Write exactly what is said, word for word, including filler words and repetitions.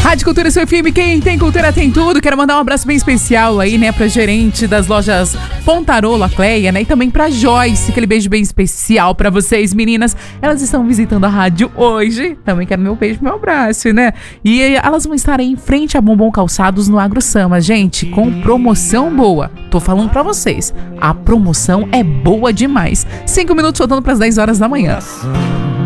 Rádio Cultura Seu F M, quem tem cultura tem tudo. Quero mandar um abraço bem especial aí, né, pra gerente das lojas Pontarolo, a Cleia, né, e também pra Joyce, aquele beijo bem especial pra vocês, meninas. Elas estão visitando a rádio hoje, também quero meu beijo, meu abraço, né? E elas vão estar aí em frente a Bombom Calçados no AgroSama, gente, com promoção boa. Tô falando pra vocês, a promoção é boa demais. Cinco minutos faltando pras dez horas da manhã.